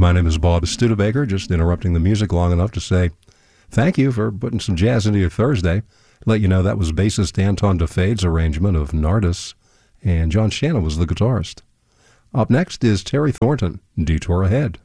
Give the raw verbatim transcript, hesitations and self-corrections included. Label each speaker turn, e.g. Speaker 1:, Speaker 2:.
Speaker 1: My name is Bob Studebaker, just interrupting the music long enough to say thank you for putting some jazz into your Thursday. Let you know that was bassist Anton DeFade's arrangement of Nardis, and John Shannon was the guitarist. Up next is Terry Thornton, Detour Ahead.